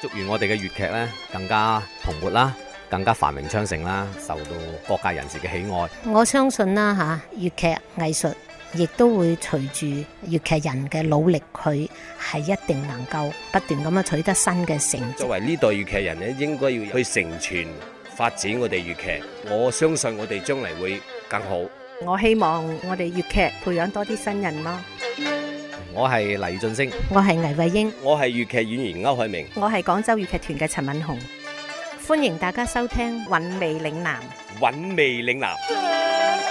祝願我哋嘅粵劇呢更加蓬勃啦，更加繁榮昌盛啦，受到各界人士嘅喜愛。 我相信啦嚇，粵劇藝術亦都會隨住粵劇人嘅努力，佢係一定能夠不斷咁樣取得新嘅成績。 作為呢代粵劇人咧，應該要去承傳發展我哋粵劇。我相信我哋將嚟會更好。 我希望我哋粵劇培養多啲新人咯。 我係黎俊升， 我係倪慧英， 我係粵劇演員歐海明， 我係廣州粵劇團嘅陳敏紅。 歡迎大家收聽《韻味嶺南》。 韻味嶺南。